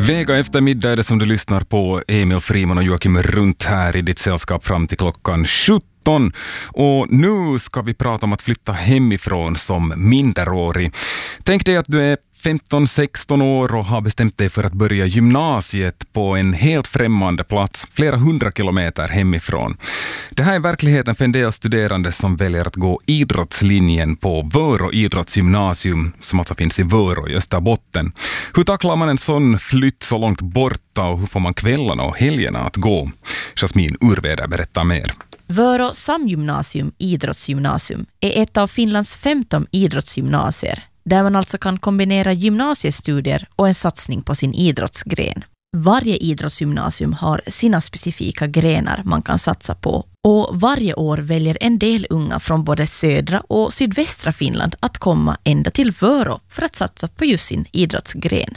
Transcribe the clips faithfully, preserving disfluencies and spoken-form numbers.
Vega eftermiddag är det som du lyssnar på. Emil Friman och Joakim runt här i ditt sällskap fram till klockan sjutton. Och nu ska vi prata om att flytta hemifrån som minderårig. Tänk dig att du är femton sexton år och har bestämt dig för att börja gymnasiet på en helt främmande plats, flera hundra kilometer hemifrån. Det här är verkligheten för en del studerande som väljer att gå idrottslinjen på Vörå idrottsgymnasium, som alltså finns i Vörå i Österbotten. Hur tacklar man en sån flytt så långt borta och hur får man kvällarna och helgerna att gå? Jasmin Urveder berättar mer. Vörå samgymnasium idrottsgymnasium är ett av Finlands femton idrottsgymnasier, där man alltså kan kombinera gymnasiestudier och en satsning på sin idrottsgren. Varje idrottsgymnasium har sina specifika grenar man kan satsa på, och varje år väljer en del unga från både södra och sydvästra Finland att komma ända till Vörå för att satsa på just sin idrottsgren.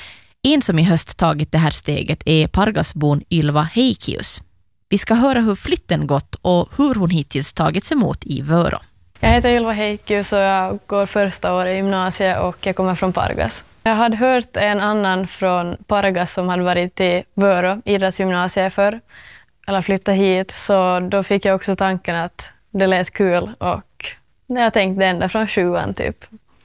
En som i höst tagit det här steget är Pargasbon Ylva Heikius. Vi ska höra hur flytten gått och hur hon hittills tagits emot i Vörå. Jag heter Ylva Heikius och jag går första året i gymnasiet och jag kommer från Pargas. Jag hade hört en annan från Pargas som hade varit i Vörå idrottsgymnasiet för eller flyttat hit, så då fick jag också tanken att det lät kul, och när jag tänkte ända från sjuan typ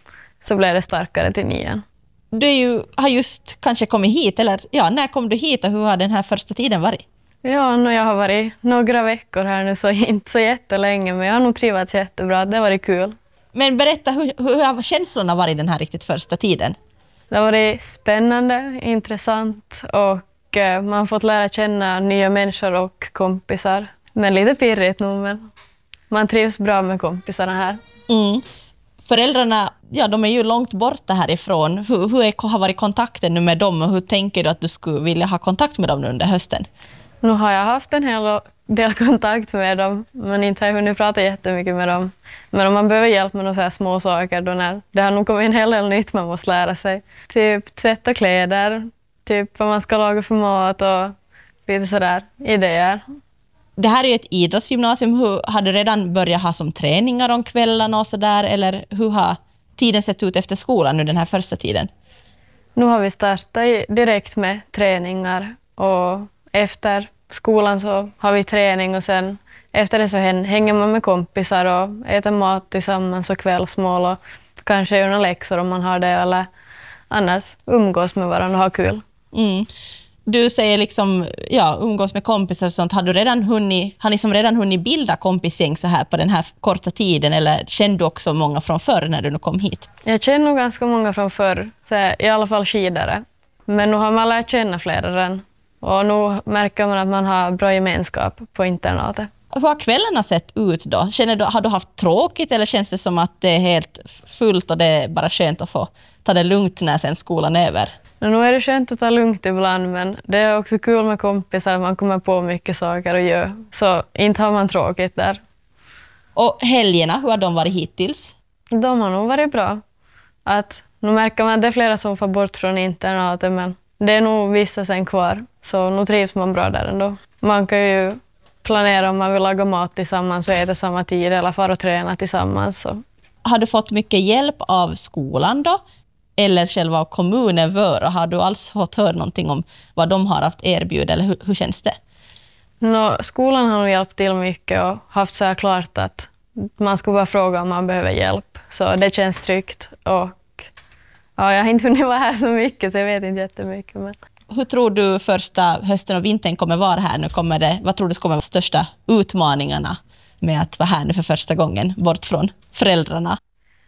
så blev det starkare till nian. Du är ju, har just kanske kommit hit, eller ja, när kom du hit och hur har den här första tiden varit? Ja, nu jag har varit några veckor här nu, så inte så jättelänge, men jag har nog trivats jättebra. Det har varit kul. Men berätta, hur, hur har känslorna varit den här riktigt första tiden? Det har varit spännande, intressant, och eh, man har fått lära känna nya människor och kompisar. Men lite pirrigt nog, men man trivs bra med kompisarna här. Mm. Föräldrarna, ja, de är ju långt borta härifrån. Hur, hur är, har varit kontakten nu med dem och hur tänker du att du skulle vilja ha kontakt med dem under hösten? Nu har jag haft en hel del kontakt med dem, men inte har jag hunnit prata jättemycket med dem. Men om man behöver hjälp med några små saker, då när det har nog kommit en hel del nytt man måste lära sig. Typ tvätta kläder, typ vad man ska laga för mat och lite sådär idéer. Det här är ju ett idrottsgymnasium. Hur, har du redan börjat ha som träningar om kvällarna och sådär? Eller hur har tiden sett ut efter skolan nu den här första tiden? Nu har vi startat direkt med träningar, och efter skolan så har vi träning, och sen efter det så hänger man med kompisar och äter mat tillsammans och kvällsmål och kanske gör några läxor om man har det, eller annars umgås med varandra och ha kul. Mm. Du säger liksom, ja, umgås med kompisar och sånt. Har du redan hunnit, har ni som redan hunnit bilda kompisgäng så här på den här korta tiden, eller känner du också många från förr när du kom hit? Jag känner nog ganska många från förr, så i alla fall skidare. Men nu har man lärt känna flera än. Och nu märker man att man har bra gemenskap på internatet. Hur har kvällarna sett ut då? Känner du, har du haft tråkigt, eller känns det som att det är helt fullt och det är bara skönt att få ta det lugnt när sen skolan är över? Nu är det skönt att ta lugnt ibland, men det är också kul med kompisar att man kommer på mycket saker att göra. Så inte har man tråkigt där. Och helgerna, hur har de varit hittills? De har nog varit bra. Att, nu märker man att det är flera som får bort från internatet, men det är nog vissa sen kvar, så nu trivs man bra där ändå. Man kan ju planera om man vill laga mat tillsammans och äta samma tid, eller fara och träna tillsammans. Så. Har du fått mycket hjälp av skolan då? Eller själva av kommunen Vörå? Har du alls fått höra någonting om vad de har haft erbjud, eller hur, hur känns det? Nå, skolan har nog hjälpt till mycket och haft så här klart att man ska bara fråga om man behöver hjälp. Så det känns tryggt, och ja, jag har inte hunnit vara här så mycket, så jag vet inte jättemycket. Men... Hur tror du första hösten och vintern kommer vara här? Nu kommer det, vad tror du kommer vara de största utmaningarna med att vara här nu för första gången, bort från föräldrarna?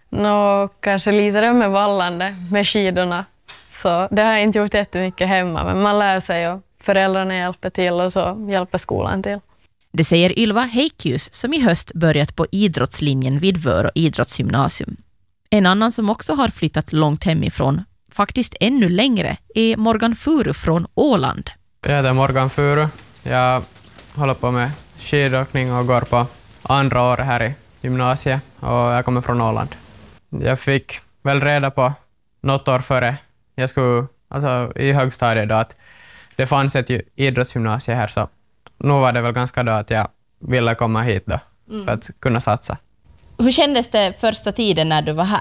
Nå, kanske lite det med vallande, med skidorna. Så det har jag inte gjort jättemycket hemma, men man lär sig och föräldrarna hjälper till och så hjälper skolan till. Det säger Ylva Heikius som i höst börjat på idrottslinjen vid Vörå idrottsgymnasium. En annan som också har flyttat långt hemifrån, faktiskt ännu längre, är Morgan Furu från Åland. Jag heter Morgan Furu. Jag håller på med skidåkning och går på andra år här i gymnasiet, och jag kommer från Åland. Jag fick väl reda på något år före jag skulle, alltså i högstadiet då, att det fanns ett idrottsgymnasium här, så nu var det väl ganska då att jag ville komma hit då, mm. för att kunna satsa. Hur kändes det första tiden när du var här?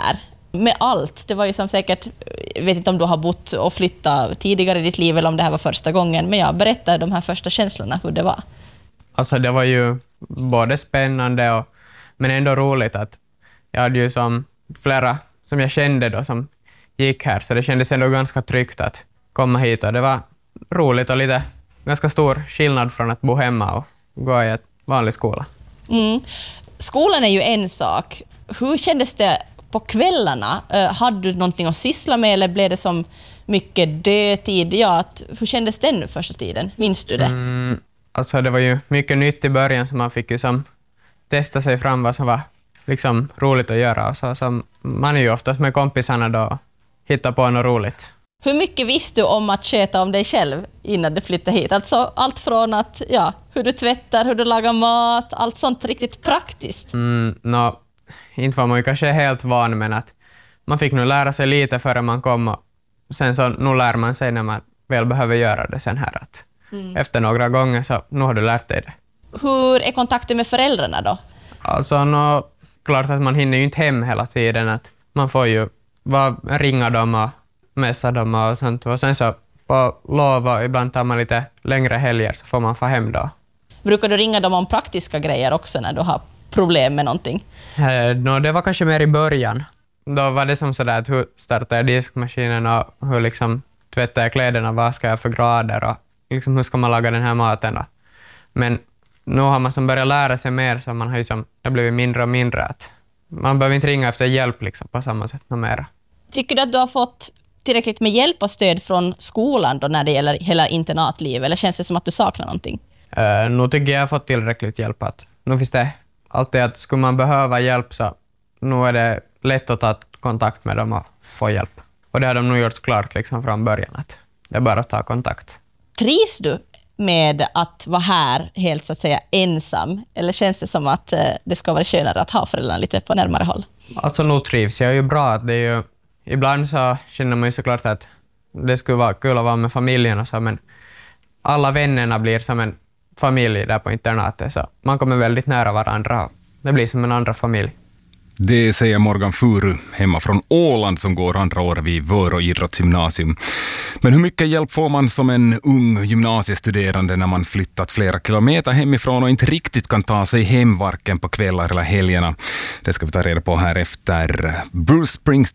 med allt. Det var ju som säkert, jag vet inte om du har bott och flyttat tidigare i ditt liv eller om det här var första gången, men jag berättar de här första känslorna, hur det var. Alltså det var ju både spännande och, men ändå roligt att jag hade ju som flera som jag kände då som gick här, så det kändes ändå ganska tryggt att komma hit, och det var roligt och lite ganska stor skillnad från att bo hemma och gå i ett vanlig skola. Mm. Skolan är ju en sak. Hur kändes det på kvällarna? Uh, hade du någonting att syssla med eller blev det som mycket dödtid? Ja, att, hur kändes det nu första tiden? Minns du det? Mm, alltså det var ju mycket nytt i början, så man fick ju som testa sig fram vad som var liksom roligt att göra. Och så, så man är ju oftast med kompisarna då och hittar på något roligt. Hur mycket visste du om att sköta om dig själv innan du flyttade hit? Alltså allt från att, ja, hur du tvättar, hur du lagar mat, allt sånt riktigt praktiskt. Mm, no, inte var man ju kanske helt van, men att man fick nog lära sig lite före man kom, och sen så nu lär man sig när man väl behöver göra det sen här. Att mm. Efter några gånger så nu har du lärt dig det. Hur är kontakten med föräldrarna då? Alltså, no, klart att man hinner ju inte hem hela tiden. Att man får ju bara ringa dem och messa dem och sånt. Och sen så på lov och ibland tar man lite längre helger så får man få hem då. Brukar du ringa dem om praktiska grejer också när du har problem med någonting? Eh, no, det var kanske mer i början. Då var det som sådär att hur startar jag diskmaskinen och hur liksom tvättar jag kläderna, vad ska jag för grader och liksom hur ska man laga den här maten då. Men nu har man som börjat lära sig mer, så man har ju som, det har blivit mindre och mindre att man behöver inte ringa efter hjälp liksom på samma sätt något mer. Tycker du att du har fått tillräckligt med hjälp och stöd från skolan då när det gäller hela internatliv, eller känns det som att du saknar någonting? Uh, nu tycker jag har fått tillräckligt hjälp. Att nu finns det alltid att skulle man behöva hjälp så nu är det lätt att ta kontakt med dem och få hjälp. Och det har de nu gjort klart liksom från början, att det är bara att ta kontakt. Trivs du med att vara här helt så att säga ensam, eller känns det som att uh, det ska vara skönare att ha föräldrarna lite på närmare håll? Alltså nu trivs jag ju bra. Att det är ju, ibland så känner man ju såklart att det skulle vara kul att vara med familjen och så, men alla vännerna blir som en familj där på internatet, så man kommer väldigt nära varandra. Det blir som en andra familj. Det säger Morgan Furu hemma från Åland som går andra år vid Vörå idrottsgymnasium. Men hur mycket hjälp får man som en ung gymnasiestuderande när man flyttat flera kilometer hemifrån och inte riktigt kan ta sig hem varken på kvällar eller helgerna? Det ska vi ta reda på här efter Bruce Springsteen.